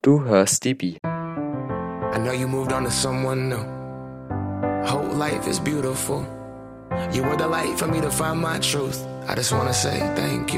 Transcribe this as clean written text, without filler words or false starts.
Du hörst die Bi. I know you moved on to someone new. Whole life is beautiful. You were the light for me to find my truth. I just wanna say thank you.